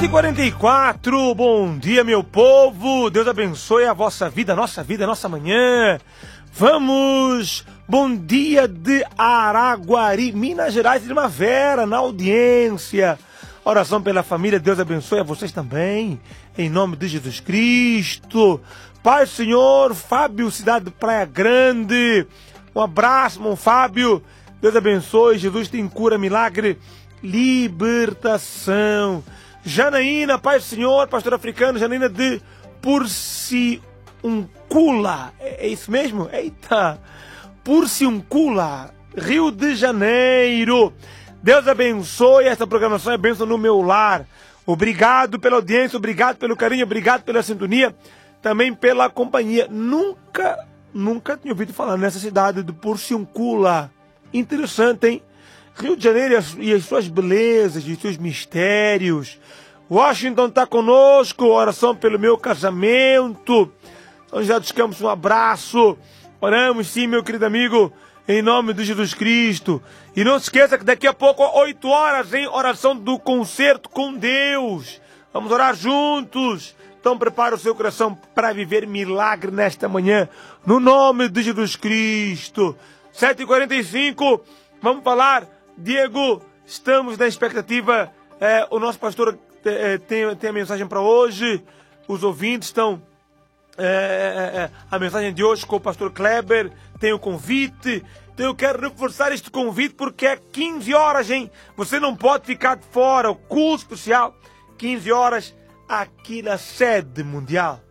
7h44, bom dia, meu povo. Deus abençoe a vossa vida, a nossa manhã. Vamos, bom dia de Araguari, Minas Gerais, Primavera, na audiência. Oração pela família, Deus abençoe a vocês também, em nome de Jesus Cristo. Pai, Senhor, Fábio, cidade de Praia Grande. Um abraço, irmão Fábio. Deus abençoe, Jesus tem cura, milagre, libertação. Janaína, Pai do Senhor, pastor africano, Janaína de Porciúncula. É isso mesmo? Eita! Porciúncula, Rio de Janeiro. Deus abençoe, esta programação é bênção no meu lar. Obrigado pela audiência, obrigado pelo carinho, obrigado pela sintonia, também pela companhia. Nunca tinha ouvido falar nessa cidade de Porciúncula. Interessante, hein? Rio de Janeiro e as suas belezas, e os seus mistérios. Washington está conosco, oração pelo meu casamento. São José dos Campos, um abraço. Oramos sim, meu querido amigo, em nome de Jesus Cristo. E não se esqueça que daqui a pouco, 8 horas, em oração do concerto com Deus. Vamos orar juntos. Então prepare o seu coração para viver milagre nesta manhã, no nome de Jesus Cristo. 7h45, vamos falar. Diego, estamos na expectativa, o nosso pastor tem a mensagem para hoje, os ouvintes estão, a mensagem de hoje com o pastor Kleber, tem o convite, então eu quero reforçar este convite porque é 15 horas, hein? Você não pode ficar de fora, o culto especial, 15 horas, aqui na sede mundial.